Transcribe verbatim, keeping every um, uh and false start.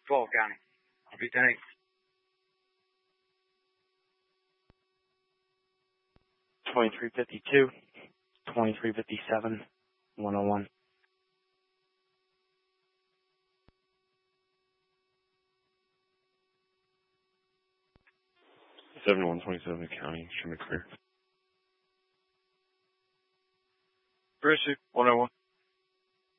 twelve County. Copy, ten eight. twenty-three fifty-two, twenty-three fifty-seven, one oh one. seven one twenty-seven County, should be clear. Pursuit, one oh one.